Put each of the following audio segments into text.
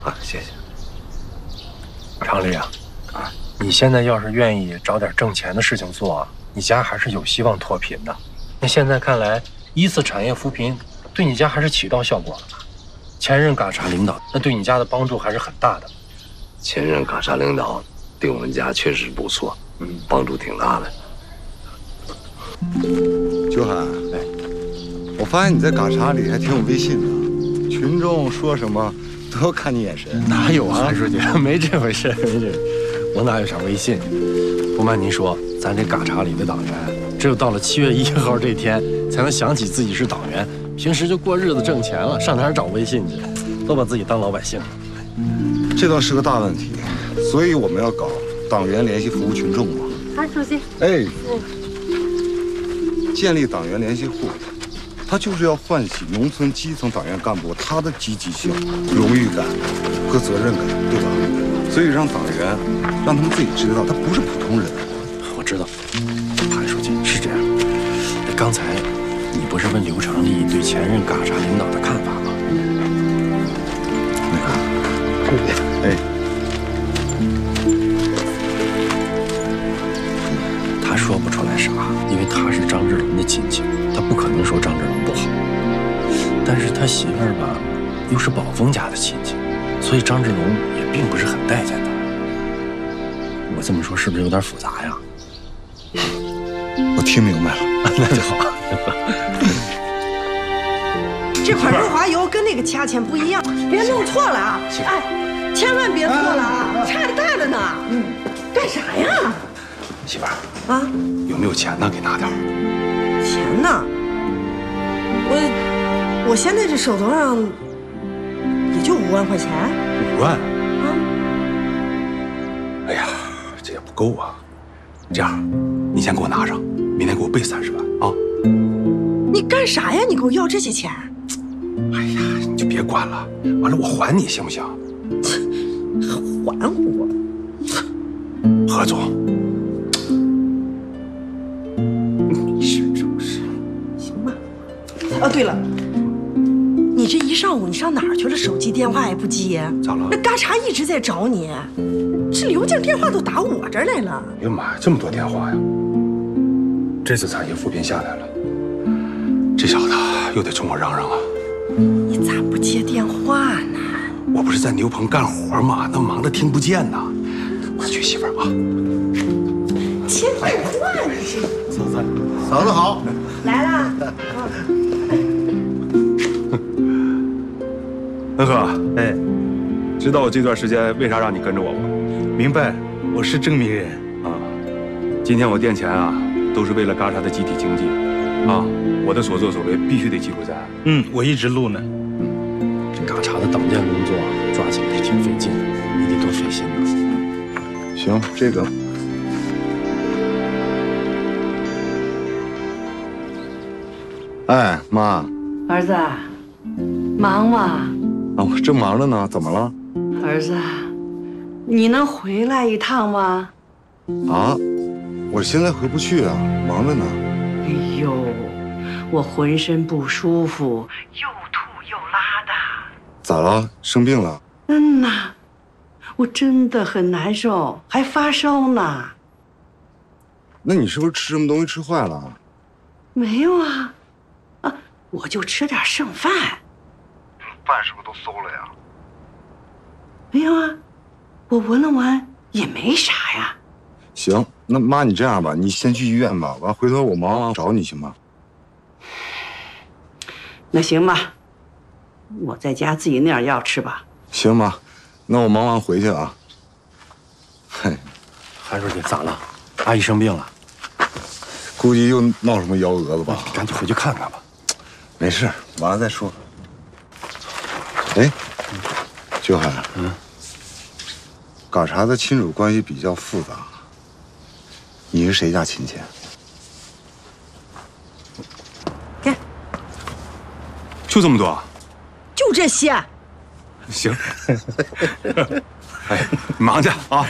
啊，谢谢。 常理啊，你现在要是愿意找点挣钱的事情做啊，你家还是有希望脱贫的。那现在看来，依次产业扶贫对你家还是起到效果了吧？前任嘎查领导，那对你家的帮助还是很大的。 前任嘎查领导对我们家确实不错，帮助挺大的。 秋寒，哎，我发现你在嘎查里还挺有威信的，群众说什么都要看你眼神。 哪有啊，韩书记，没这回事，没这，我哪有啥威信？不瞒您说，咱这嘎查里的党员，只有到了7月1号这天，才能想起自己是党员。平时就过日子挣钱了，上哪儿找威信去？都把自己当老百姓了。 这倒是个大问题，所以我们要搞党员联系服务群众嘛。 韩书记， 哎，建立党员联系户，它就是要唤起农村基层党员干部他的积极性、荣誉感和责任感，对吧？所以让党员让他们自己知道，他不是普通人。 我知道，韩书记是这样。刚才你不是问刘成立对前任嘎查领导的看法吗？那个，哎，他说不出来啥，因为他是张志龙的亲戚，他不可能说张志龙不好。但是他媳妇儿吧，又是宝峰家的亲戚，所以张志龙也并不是很待见他。我这么说是不是有点复杂呀？ 我听明白了， 那就好。 这款润滑油跟那个价钱不一样，别弄错了啊！哎，千万别错了啊，差的大着呢。干啥呀？ 媳妇儿啊， 有没有钱呢？给拿点。 钱呢？我现在这手头上也就5万块钱。 5万？ 啊？ 哎呀，这也不够啊。这样，你先给我拿上，明天给我备30万啊。 你干啥呀？你给我要这些钱？ 哎呀，你就别管了，完了我还你行不行？ 还我？ 何总，你是不是？ 行吧。哦，对了，你这一上午你上哪儿去了？手机电话也不接。 咋了？ 那嘎查一直在找你，这刘静电话都打我这儿来了。 哎呀妈呀，这么多电话呀！这次产业扶贫下来了，这小子又得冲我嚷嚷啊！ 你咋不接电话呢？ 我不是在牛棚干活吗？那忙得听不见呢。快去，媳妇儿啊！ 接电话你是？ 嫂子好， 来了。 恩和，哎，知道我这段时间为啥让你跟着我吗？ 明白，我是证明人啊。今天我垫钱啊，都是为了嘎查的集体经济啊。我的所作所为必须得记录在案。 我一直录呢。 这嘎查的党建工作抓起来是挺费劲的，你得多费心呢。 行，这个。哎，妈。 儿子，忙吗？ 啊，我正忙着呢，怎么了？ 儿子，你能回来一趟吗？ 啊，我现在回不去啊，忙着呢。 哎呦，我浑身不舒服，又吐又拉的。 咋了？生病了？ 呐，我真的很难受，还发烧呢。 那你是不是吃什么东西吃坏了？ 没有啊，我就吃点剩饭。 饭是不是都馊了呀？ 没有啊，我闻了闻也没啥呀。 行，那妈你这样吧，你先去医院吧，完回头我忙完找你行吗？ 那行吧，我在家自己弄点药吃吧。 行妈，那我忙完回去啊。嘿， 韩书记咋了？阿姨生病了， 估计又闹什么幺蛾子吧？ 赶紧回去看看吧。 没事，完了再说。哎，秋海，嘎查的亲属关系比较复杂，你是谁家亲戚？ 给， 就这么多？ 就这些。 行。哎，你忙去啊。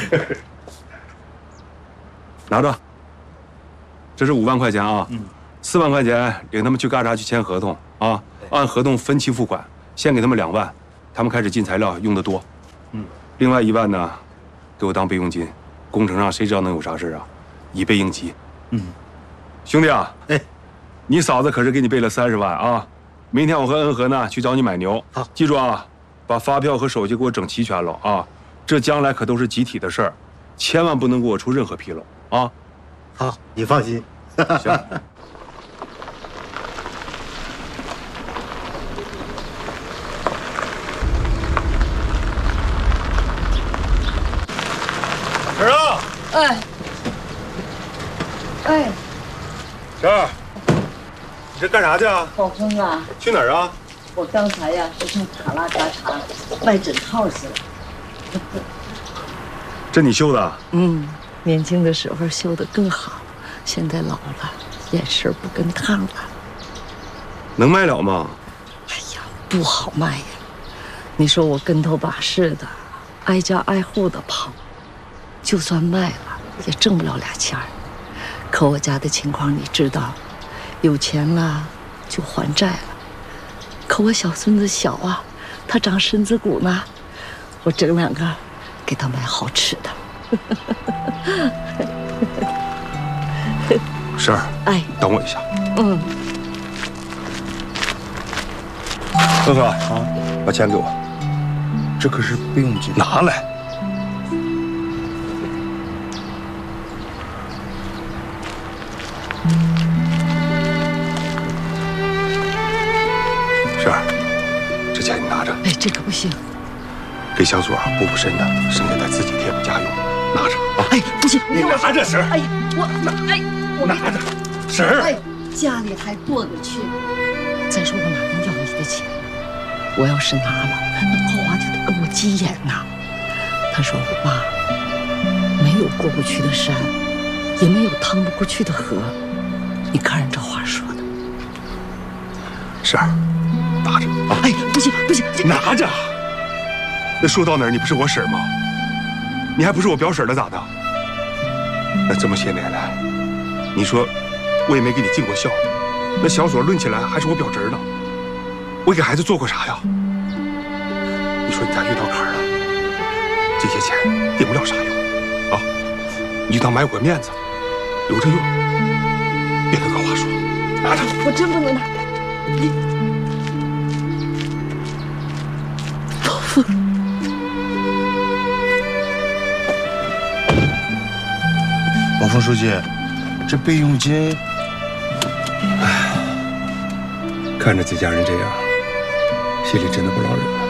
拿着，这是5万块钱啊。4万块钱领他们去嘎查去签合同啊，按合同分期付款，先给他们2万，他们开始进材料用得多。 另外1万呢，给我当备用金。工程上谁知道能有啥事啊？以备应急。兄弟啊，你嫂子可是给你备了30万啊！明天我和恩和呢去找你买牛。好，记住啊，把发票和手续给我整齐全了啊！这将来可都是集体的事儿，千万不能给我出任何纰漏啊！ 好，你放心。 行。婶儿啊！ 哎， 婶儿，你这干啥去啊？ 宝峰啊， 去哪儿啊？ 我刚才呀是上查拉嘎查卖枕套去了。 这你绣的？ 年轻的时候绣得更好，现在老了，眼神不跟烫了。 能卖了吗？ 哎呀，不好卖呀！你说我跟头把式的，挨家挨户的跑，就算卖了也挣不了2钱儿。可我家的情况你知道，有钱了就还债了。可我小孙子小啊，他长身子骨呢，我整2个给他买好吃的。 婶儿， 哎， 等我一下。哥哥啊，把钱给我。 这可是备用金， 拿来。婶儿，这钱你拿着。 哎，这可不行。 给小左补身的，剩下再自己贴补家用，拿着啊！ 哎，不行， 你拿着，婶儿。 哎，我拿着，婶儿。 哎，家里还过得去。再说我哪能要你的钱？我要是拿了，那高华就得跟我急眼呐。他说我妈没有过不去的山，也没有趟不过去的河。你看人这话说的。 婶儿，拿着啊！ 哎，不行不行， 拿着。那说到哪儿，你不是我婶儿吗？你还不是我表婶的咋的？那这么些年来，你说我也没给你尽过孝，那小左论起来还是我表侄呢。我给孩子做过啥呀？你说你家遇到坎儿了，这些钱顶不了啥用啊！你就当买我面子，留着用，别跟高华说。拿着， 我真不能拿。 宝峰书记，这备用金， 看着这家人这样，心里真的不落忍。